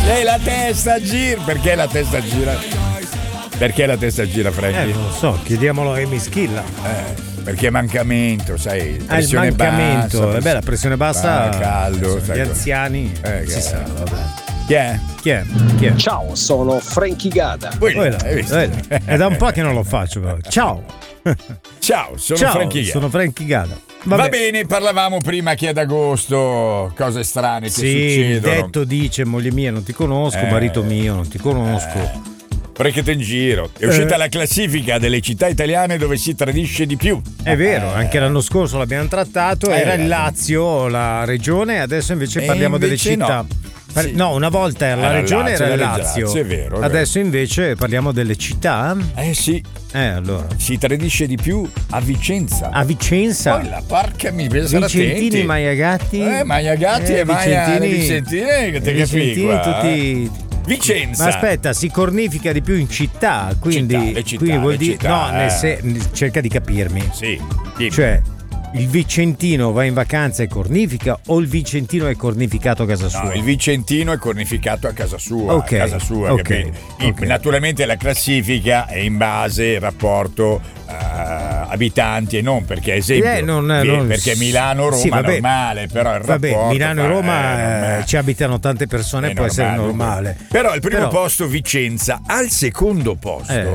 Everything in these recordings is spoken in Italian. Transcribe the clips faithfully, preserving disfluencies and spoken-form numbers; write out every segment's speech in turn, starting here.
Lei la testa gira. Perché la testa gira? Perché la testa gira, Frankie? Eh, non lo so, chiediamolo a Amy Schilla. Eh. Perché mancamento, sai, ah, il mancamento, bassa, eh beh, la pressione bassa, ah, caldo, gli sai, anziani, eh, si sa, vabbè. Chi è? Chi è? Chi è? Ciao, sono Frankie Gada. Quella, è da un po' che non lo faccio, però. Ciao. Ciao, sono Ciao, Frankie Gada. sono Frankie Gada. Va bene, parlavamo prima che è ad agosto, cose strane che sì, succedono. Il detto dice: moglie mia non ti conosco, eh, marito mio non ti conosco. Eh. Prendete in giro. È uscita eh. la classifica delle città italiane dove si tradisce di più. È vero, anche l'anno scorso l'abbiamo trattato, eh. era il Lazio la regione, adesso invece e parliamo invece delle città. No. Sì. No, una volta era la era regione Lazio, era il era Lazio. Lazio, è vero, è adesso vero. invece parliamo delle città. Eh sì. Eh allora. Si tradisce di più a Vicenza. A Vicenza? Poi la porca mi pensa Vicentini, Maiagatti. Eh, Maiagatti eh, e Maia Vicentini, che te Vicentini qua, tutti. Vicenza. Ma aspetta, si cornifica di più in città, quindi, città, le città, quindi vuol le dire città, no, eh. nel se, cerca di capirmi. Sì. Dimmi. Cioè, il vicentino va in vacanza e cornifica o il vicentino è cornificato a casa sua? No, il vicentino è cornificato a casa sua, okay. a casa sua, okay. capito? Okay. Naturalmente la classifica è in base al rapporto uh, abitanti e non perché esempio eh, non, non, perché Milano-Roma sì, è normale, però il vabbè, rapporto Milano e Roma eh, ci abitano tante persone, è può normale, essere normale. Però al primo però, posto Vicenza, al secondo posto eh.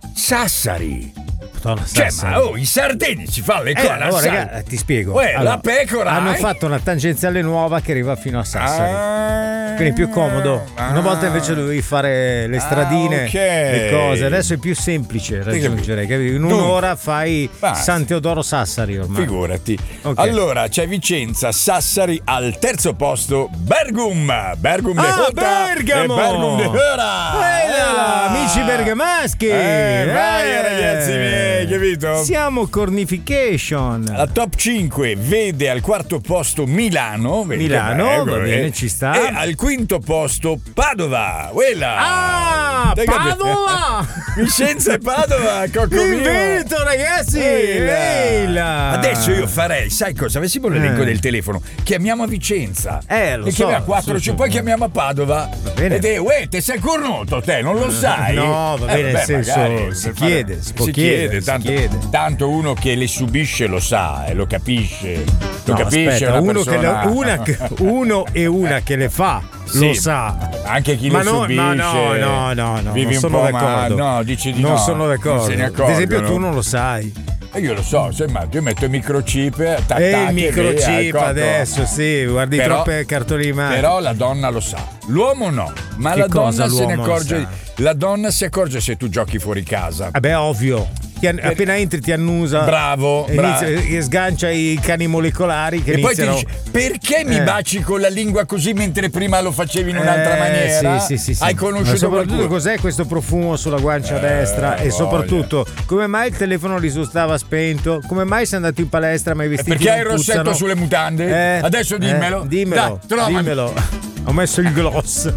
Sassari. Madonna, cioè, Sassari. ma oh, in Sardegna si fa le eh, cose. allora, raga, ti spiego. Uè, allora, la pecora. Hanno hai? fatto una tangenziale nuova che arriva fino a Sassari. Ah, Quindi è più comodo. ah, Una volta invece dovevi fare le stradine, ah, okay. le cose. Adesso è più semplice raggiungere. Capito? In un'ora fai Basta. San Teodoro Sassari ormai. Figurati. Okay. Allora c'è Vicenza, Sassari al terzo posto, Bergum. Bergum de Ah, Hota Bergamo! e Bergum de Hora. Bella, amici bergamaschi. Eh, vai Eh. ragazzi miei, capito? Siamo cornification. La top cinque vede al quarto posto Milano. Vedi Milano, che bello, va bene, eh. ci sta. E al quinto posto Padova. Quella. Ah, Dai, Padova! Vicenza e Padova, cocco mio. Invito ragazzi. Eila. Adesso io farei, sai cosa? Avessimo l'elenco Eh. del telefono, chiamiamo a Vicenza. Eh, lo e so. chiamiamo a quattro, Sì, sì. poi chiamiamo a Padova. Va bene. Ed è, uè, te sei cornuto, te, non lo sai? No, va bene, Eh, nel vabbè, senso, magari, si per chiede, fare- si può si chiedere, chiede, si tanto, chiede. tanto uno che le subisce lo sa e lo capisce. Lo No, capisce aspetta, una uno, che persona... le, una che- uno e una che le fa Sì, lo sa. Anche chi Ma le no, subisce. ma no, no, no, no, vivi non un sono po' ma- d'accordo. no, dici di non no. sono d'accordo. Non se ne Ad esempio accorgono. tu non lo sai. E io lo so, se ma io metto il microchip, tac, E tac, il via, microchip cotto. adesso, sì, guardi Però- troppe cartoline in mano. Però la donna lo sa, l'uomo no, ma Che la cosa donna se ne l'uomo accorge. sa? La donna si accorge se tu giochi fuori casa. Vabbè, ovvio. Ti an- appena entri ti annusa. Bravo, e bravo. inizia- e sgancia i cani molecolari che E poi ti iniziano. dice: perché mi Eh. baci con la lingua così mentre prima lo facevi in un'altra Eh, maniera? Sì, sì, sì, sì. Hai Ma conosciuto soprattutto qualcuno? cos'è questo profumo sulla guancia Eh, destra e voglia. soprattutto come mai il telefono risultava spento? Come mai sei andato in palestra ma i E vestiti perché hai il non rossetto puzzano? sulle mutande? Eh, Adesso dimmelo. eh, dimmelo. Dai, trovami. dimmelo. Ho messo il gloss.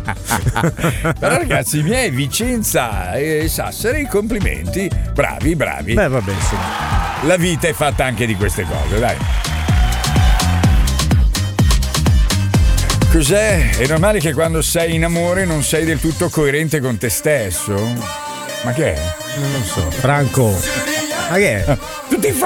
Però ragazzi i miei, Vicenza e Sassari, complimenti, bravi, bravi. Beh, vabbè, sì. La vita è fatta anche di queste cose, dai. Cos'è? È normale che quando sei in amore non sei del tutto coerente con te stesso? Ma che è? Non lo so. Franco. Ma che è? Tutti